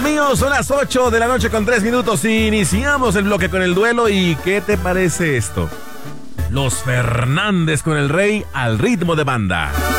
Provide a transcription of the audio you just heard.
mío, son las 8 de la noche con 3 minutos y iniciamos el bloque con el duelo. ¿Y qué te parece esto? Los Fernández con el Rey al ritmo de banda.